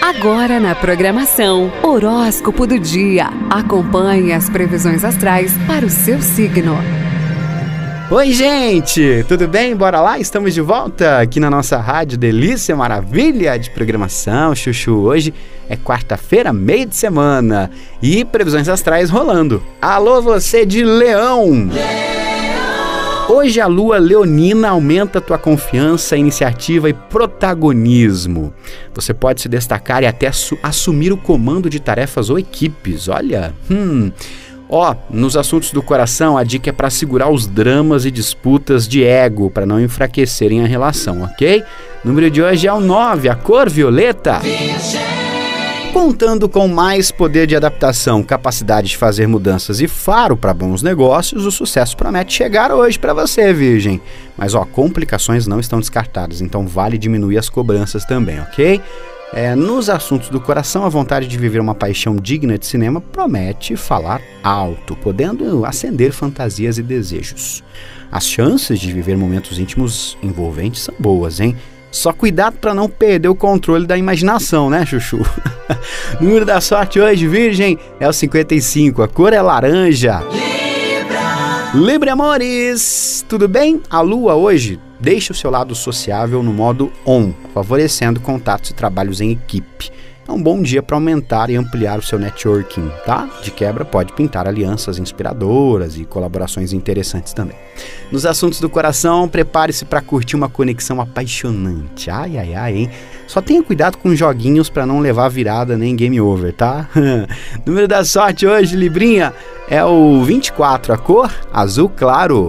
Agora na programação, Horóscopo do Dia. Acompanhe as previsões astrais para o seu signo. Oi, gente! Tudo bem? Bora lá? Estamos de volta aqui na nossa rádio Delícia Maravilha de programação, Chuchu. Hoje é quarta-feira, meio de semana, e previsões astrais rolando. Alô, você de Leão! Hoje a lua leonina aumenta tua confiança, iniciativa e protagonismo. Você pode se destacar e até assumir o comando de tarefas ou equipes. Olha, nos assuntos do coração, a dica é para segurar os dramas e disputas de ego, para não enfraquecerem a relação, ok? O número de hoje é o 9, a cor violeta. Contando com mais poder de adaptação, capacidade de fazer mudanças e faro para bons negócios, o sucesso promete chegar hoje para você, Virgem. Mas complicações não estão descartadas, então vale diminuir as cobranças também, ok? Nos assuntos do coração, a vontade de viver uma paixão digna de cinema promete falar alto, podendo acender fantasias e desejos. As chances de viver momentos íntimos envolventes são boas, hein? Só cuidado para não perder o controle da imaginação, né, Chuchu? O número da sorte hoje, Virgem, é o 55, a cor é laranja. Libra, amores! Tudo bem? A lua hoje deixa o seu lado sociável no modo on, favorecendo contatos e trabalhos em equipe. É um bom dia para aumentar e ampliar o seu networking, tá? De quebra, pode pintar alianças inspiradoras e colaborações interessantes também. Nos assuntos do coração, prepare-se para curtir uma conexão apaixonante. Ai, hein? Só tenha cuidado com joguinhos para não levar virada nem game over, tá? Número da sorte hoje, Librinha, é o 24, a cor azul claro.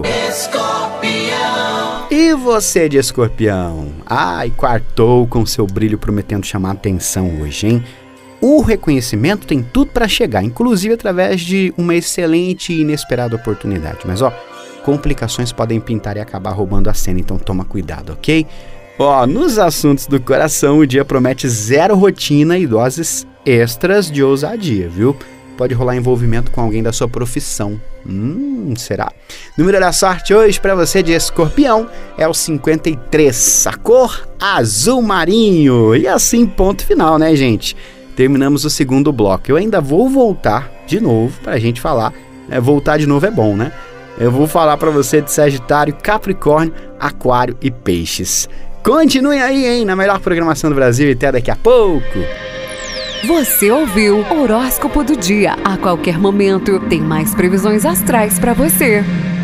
E você de Escorpião? Quartou com seu brilho prometendo chamar atenção hoje, hein? O reconhecimento tem tudo para chegar, inclusive através de uma excelente e inesperada oportunidade. Mas complicações podem pintar e acabar roubando a cena, então toma cuidado, ok? Nos assuntos do coração, o dia promete zero rotina e doses extras de ousadia, viu? Pode rolar envolvimento com alguém da sua profissão. Será? Número da sorte hoje para você de Escorpião é o 53, a cor azul marinho. E assim, ponto final, né, gente? Terminamos o segundo bloco. Eu ainda vou voltar de novo pra gente falar. Voltar de novo é bom, né? Eu vou falar para você de Sagitário, Capricórnio, Aquário e Peixes. Continue aí, hein, na melhor programação do Brasil e até daqui a pouco. Você ouviu Horóscopo do Dia. A qualquer momento tem mais previsões astrais para você.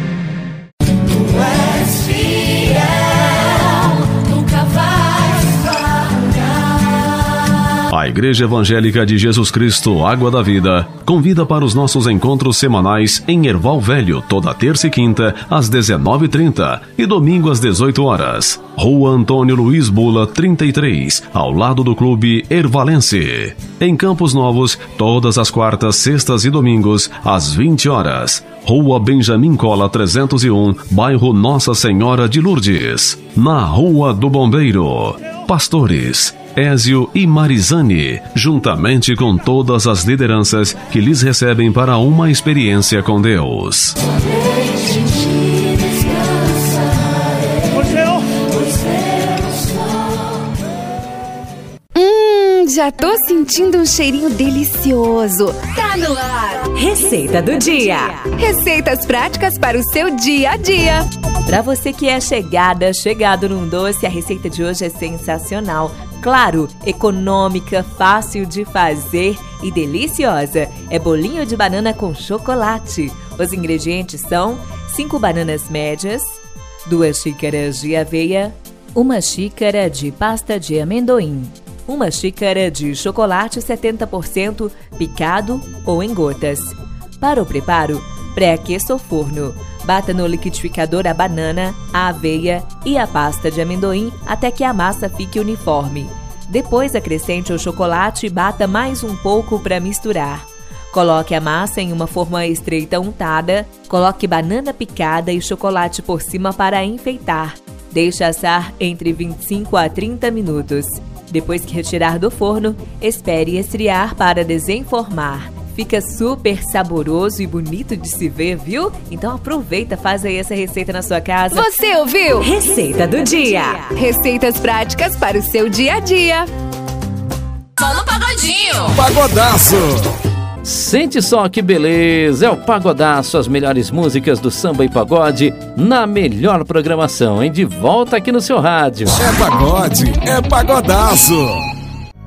A Igreja Evangélica de Jesus Cristo, Água da Vida, convida para os nossos encontros semanais em Erval Velho, toda terça e quinta, às 19h30 e domingo às 18h. Rua Antônio Luiz Bula, 33, ao lado do Clube Ervalense. Em Campos Novos, todas as quartas, sextas e domingos, às 20h. Rua Benjamin Cola, 301, bairro Nossa Senhora de Lourdes. Na Rua do Bombeiro. Pastores Ézio e Marizane, juntamente com todas as lideranças que lhes recebem para uma experiência com Deus. Já tô sentindo um cheirinho delicioso. Tá no ar. Receita do dia. Receitas práticas para o seu dia a dia. Para você que é chegado num doce, a receita de hoje é sensacional. Claro, econômica, fácil de fazer e deliciosa. É bolinho de banana com chocolate. Os ingredientes são 5 bananas médias, 2 xícaras de aveia, 1 xícara de pasta de amendoim, 1 xícara de chocolate 70% picado ou em gotas. Para o preparo, pré-aqueça o forno. Bata no liquidificador a banana, a aveia e a pasta de amendoim até que a massa fique uniforme. Depois acrescente o chocolate e bata mais um pouco para misturar. Coloque a massa em uma forma estreita untada, coloque banana picada e chocolate por cima para enfeitar. Deixe assar entre 25 a 30 minutos. Depois que retirar do forno, espere esfriar para desenformar. Fica super saboroso e bonito de se ver, viu? Então aproveita, faz aí essa receita na sua casa. Você ouviu? Receita do dia. Receitas práticas para o seu dia a dia. só no Pagodinho. Pagodaço. Sente só que beleza, é o Pagodaço, as melhores músicas do samba e pagode na melhor programação, hein? De volta aqui no seu rádio. É pagode, é pagodaço.